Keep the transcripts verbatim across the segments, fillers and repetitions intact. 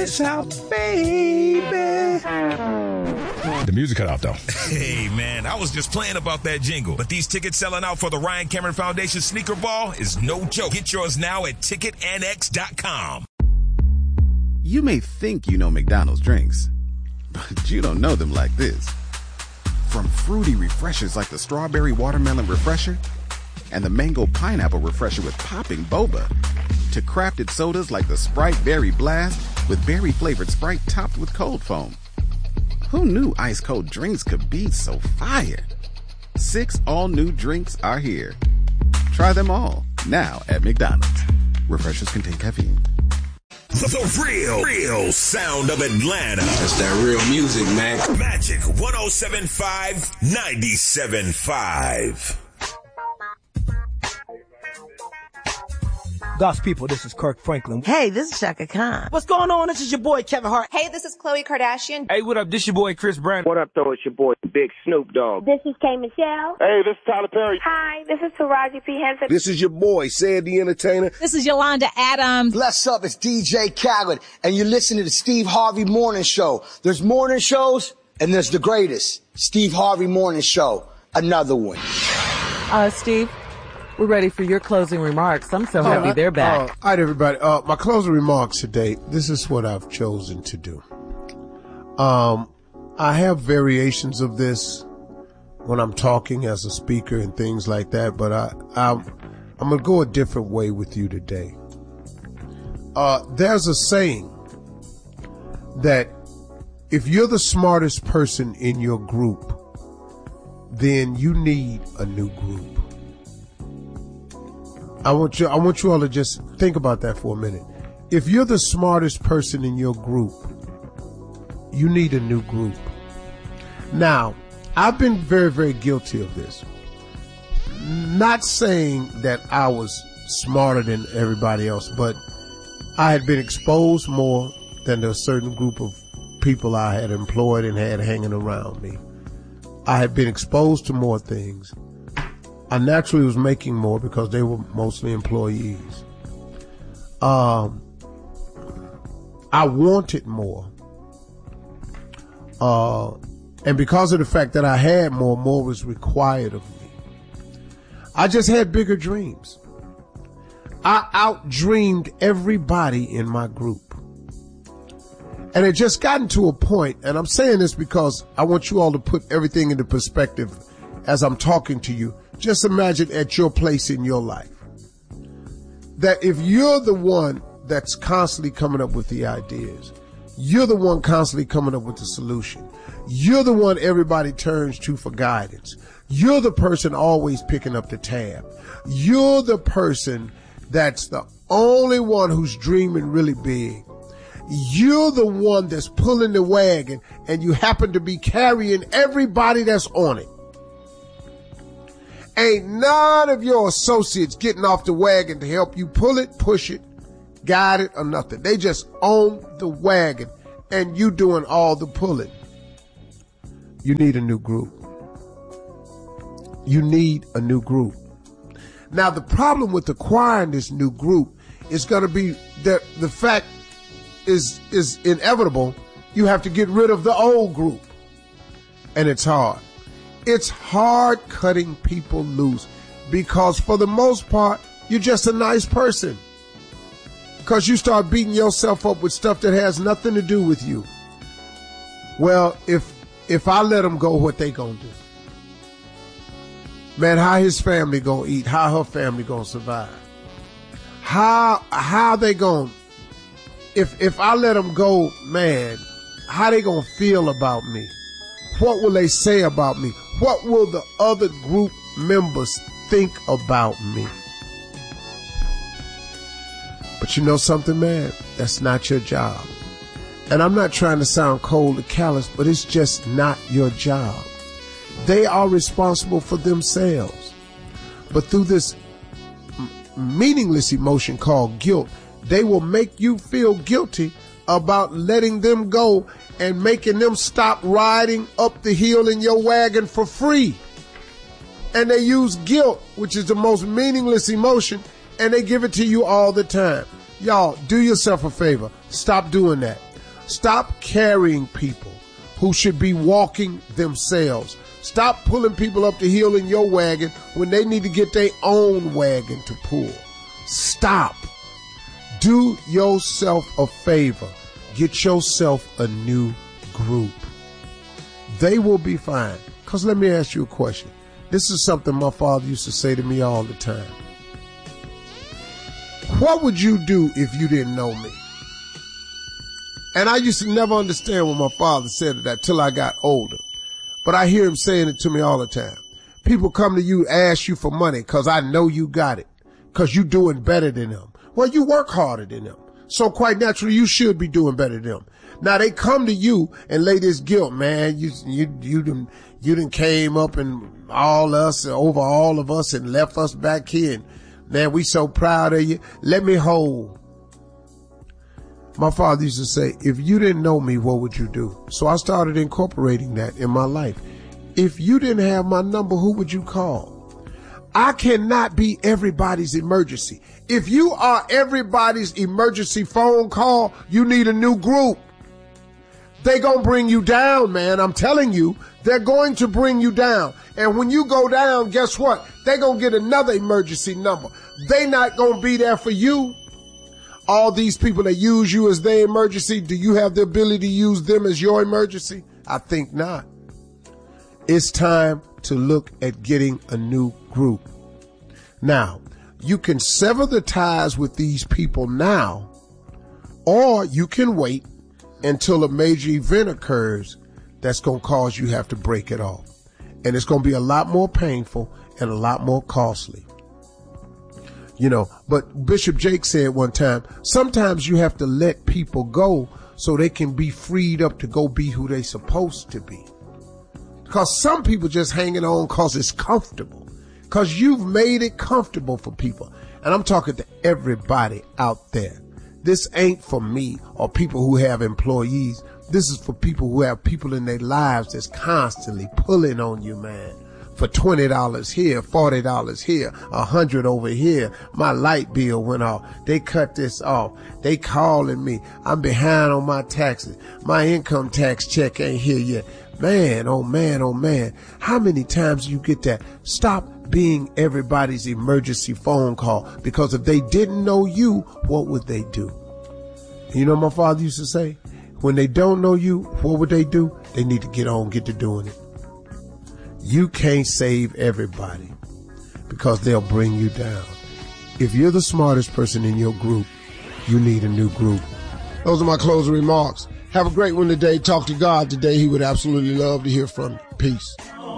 this out, baby. The music cut off, though. Hey, man, I was just playing about that jingle. But these tickets selling out for the Ryan Cameron Foundation Sneaker Ball is no joke. Get yours now at ticket N X dot com. You may think you know McDonald's drinks, but you don't know them like this. From fruity refreshers like the Strawberry Watermelon Refresher and the Mango Pineapple Refresher with popping boba, to crafted sodas like the Sprite Berry Blast with berry-flavored Sprite topped with cold foam. Who knew ice-cold drinks could be so fire? Six all-new drinks are here. Try them all, now at McDonald's. Refreshers contain caffeine. The, the real, real sound of Atlanta. That's that real music, man. Magic one oh seven point five, ninety-seven point five. God's people, this is Kirk Franklin. Hey, this is Shaka Khan. What's going on? This is your boy, Kevin Hart. Hey, this is Khloe Kardashian. Hey, what up? This your boy, Chris Brown. What up, though? It's your boy, Big Snoop Dogg. This is K. Michelle. Hey, this is Tyler Perry. Hi, this is Taraji P. Henson. This is your boy, Sid the Entertainer. This is Yolanda Adams. What's up? It's D J Khaled, and you're listening to the Steve Harvey Morning Show. There's morning shows, and there's the greatest, Steve Harvey Morning Show. Another one. Uh, Steve? We're ready for your closing remarks. I'm so happy uh, they're back. Uh, all right, everybody. Uh, my closing remarks today, this is what I've chosen to do. Um, I have variations of this when I'm talking as a speaker and things like that, but I, I'm, I'm going to go a different way with you today. Uh, there's a saying that if you're the smartest person in your group, then you need a new group. I want you, I want you all to just think about that for a minute. If you're the smartest person in your group, you need a new group. Now, I've been very, very guilty of this. Not saying that I was smarter than everybody else, but I had been exposed more than a certain group of people I had employed and had hanging around me. I had been exposed to more things. I naturally was making more because they were mostly employees. Um, I wanted more. Uh, and because of the fact that I had more, more was required of me. I just had bigger dreams. I out-dreamed everybody in my group. And it just gotten to a point, and I'm saying this because I want you all to put everything into perspective as I'm talking to you. Just imagine at your place in your life that if you're the one that's constantly coming up with the ideas, you're the one constantly coming up with the solution, you're the one everybody turns to for guidance, you're the person always picking up the tab, you're the person that's the only one who's dreaming really big, you're the one that's pulling the wagon, and you happen to be carrying everybody that's on it. Ain't none of your associates getting off the wagon to help you pull it, push it, guide it, or nothing. They just own the wagon, and you doing all the pulling. You need a new group. You need a new group. Now, the problem with acquiring this new group is going to be that the fact is, is inevitable. You have to get rid of the old group, and it's hard. It's hard cutting people loose because for the most part, you're just a nice person. Because you start beating yourself up with stuff that has nothing to do with you. Well, if if I let them go, what they gonna do? Man, how his family gonna eat? How her family gonna survive? How how they gonna? If if I let them go, man, how they gonna feel about me? What will they say about me? What will the other group members think about me? But you know something, man? That's not your job. And I'm not trying to sound cold or callous, but it's just not your job. They are responsible for themselves. But through this m- meaningless emotion called guilt, they will make you feel guilty about letting them go and making them stop riding up the hill in your wagon for free. And they use guilt, which is the most meaningless emotion, and they give it to you all the time. Y'all, do yourself a favor. Stop doing that. Stop carrying people who should be walking themselves. Stop pulling people up the hill in your wagon when they need to get their own wagon to pull. Stop. Do yourself a favor. Get yourself a new group. They will be fine. Because let me ask you a question. This is something my father used to say to me all the time. What would you do if you didn't know me? And I used to never understand when my father said that till I got older. But I hear him saying it to me all the time. People come to you, ask you for money because I know you got it. Because you're doing better than them. Well, you work harder than them. So quite naturally, you should be doing better than them. Now they come to you and lay this guilt, man. You, you, you done, you done came up and all us, over all of us and left us back here. And man, we so proud of you. Let me hold. My father used to say, if you didn't know me, what would you do? So I started incorporating that in my life. If you didn't have my number, who would you call? I cannot be everybody's emergency. If you are everybody's emergency phone call, you need a new group. They gonna bring you down, man. I'm telling you, they're going to bring you down. And when you go down, guess what? They gonna get another emergency number. They not gonna be there for you. All these people that use you as their emergency, do you have the ability to use them as your emergency? I think not. It's time to look at getting a new group. Now, you can sever the ties with these people now, or you can wait until a major event occurs that's going to cause you have to break it off. And it's going to be a lot more painful and a lot more costly. You know, but Bishop Jake said one time, sometimes you have to let people go so they can be freed up to go be who they supposed to be. Because some people just hanging on because it's comfortable. Because you've made it comfortable for people. And I'm talking to everybody out there. This ain't for me or people who have employees. This is for people who have people in their lives that's constantly pulling on you, man. For twenty dollars here, forty dollars here, one hundred dollars over here. My light bill went off. They cut this off. They calling me. I'm behind on my taxes. My income tax check ain't here yet. Man, oh man, oh man. How many times do you get that? Stop being everybody's emergency phone call. Because if they didn't know you, what would they do? You know what my father used to say? When they don't know you, what would they do? They need to get on, get to doing it. You can't save everybody because they'll bring you down. If you're the smartest person in your group, you need a new group. Those are my closing remarks. Have a great one today. Talk to God today. He would absolutely love to hear from you. Peace.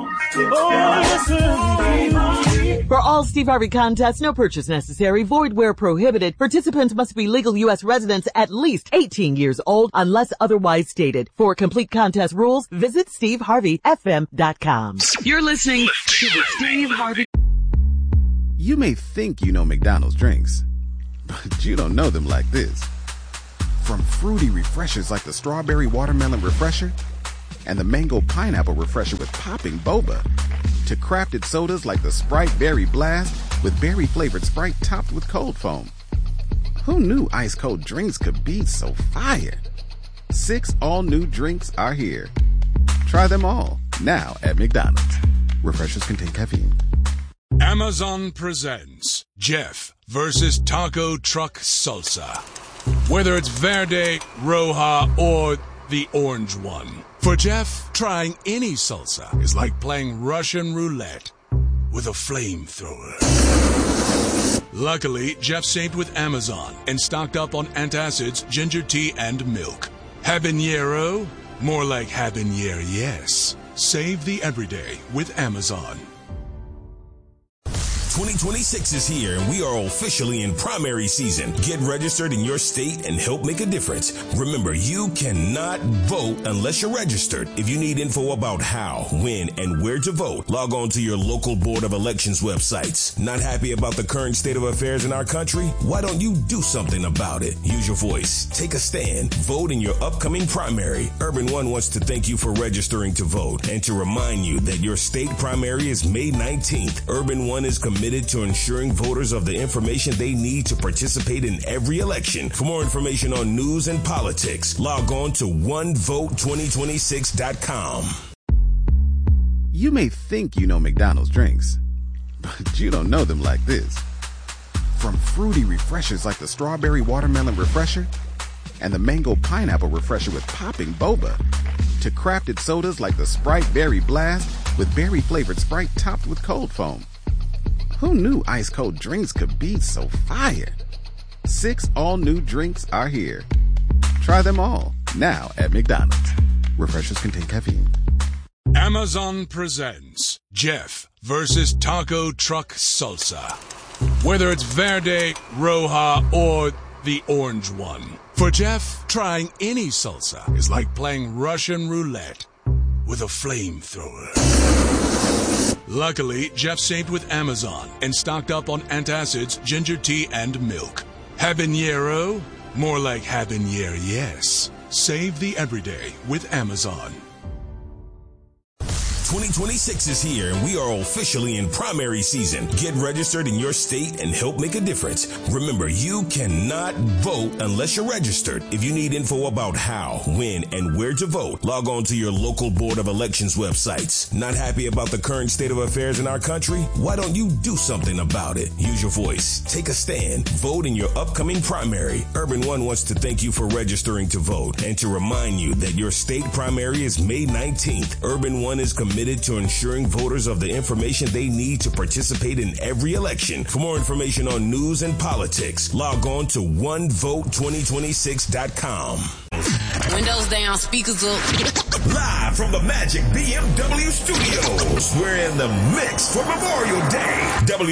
For all Steve Harvey contests, no purchase necessary, void where prohibited. Participants must be legal U S residents at least eighteen years old unless otherwise stated. For complete contest rules, visit steve harvey f m dot com. You're listening to the Steve Harvey. You may think you know McDonald's drinks, but you don't know them like this. From fruity refreshers like the strawberry watermelon refresher and the mango pineapple refresher with popping boba, to crafted sodas like the Sprite Berry Blast with berry flavored Sprite topped with cold foam. Who knew ice cold drinks could be so fire? Six all new drinks are here. Try them all now at McDonald's. Refreshers contain caffeine. Amazon presents Jeff versus Taco Truck Salsa. Whether it's Verde, Roja, or the orange one. For Jeff, trying any salsa is like playing Russian roulette with a flamethrower. Luckily, Jeff saved with Amazon and stocked up on antacids, ginger tea, and milk. Habanero? More like habanero, yes. Save the everyday with Amazon. twenty twenty-six is here and we are officially in primary season. Get registered in your state and help make a difference. Remember, you cannot vote unless you're registered. If you need info about how, when, and where to vote, log on to your local Board of Elections websites. Not happy about the current state of affairs in our country? Why don't you do something about it? Use your voice. Take a stand. Vote in your upcoming primary. Urban One wants to thank you for registering to vote and to remind you that your state primary is May nineteenth. Urban One is committed committed to ensuring voters of the information they need to participate in every election. For more information on news and politics, log on to one vote twenty twenty-six dot com. You may think you know McDonald's drinks, but you don't know them like this. From fruity refreshers like the Strawberry Watermelon Refresher and the Mango Pineapple Refresher with popping boba, to crafted sodas like the Sprite Berry Blast with berry-flavored Sprite topped with cold foam. Who knew ice-cold drinks could be so fire? Six all-new drinks are here. Try them all, now at McDonald's. Refreshers contain caffeine. Amazon presents Jeff versus Taco Truck Salsa. Whether it's Verde, Roja, or the orange one. For Jeff, trying any salsa is like playing Russian roulette with a flamethrower. Luckily, Jeff saved with Amazon and stocked up on antacids, ginger tea, and milk. Habanero? More like habanero, yes. Save the everyday with Amazon. twenty twenty-six is here and we are officially in primary season. Get registered in your state and help make a difference. Remember, you cannot vote unless you're registered. If you need info about how, when, and where to vote, log on to your local Board of Elections websites. Not happy about the current state of affairs in our country? Why don't you do something about it? Use your voice. Take a stand. Vote in your upcoming primary. Urban One wants to thank you for registering to vote and to remind you that your state primary is May nineteenth. Urban One is committed to ensuring voters of the information they need to participate in every election. For more information on news and politics, log on to one vote twenty twenty-six dot com. Windows down, speakers up. Live from the Magic B M W Studios, we're in the mix for Memorial Day. W